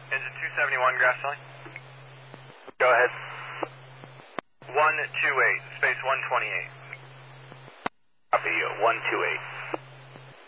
Engine 271, grass selling. Go ahead. 128, space 128. Copy, 128.